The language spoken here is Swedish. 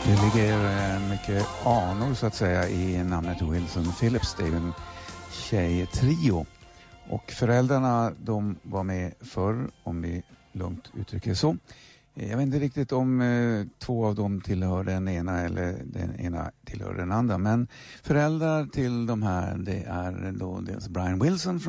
Det ligger mycket anor så att säga i namnet Wilson Phillips. Det är en tjejtrio. Och föräldrarna, de var med förr, om vi lugnt uttrycker så. Jag vet inte riktigt om två av dem tillhör den ena eller den ena tillhör den andra. Men föräldrar till de här, det är då dels Brian Wilson från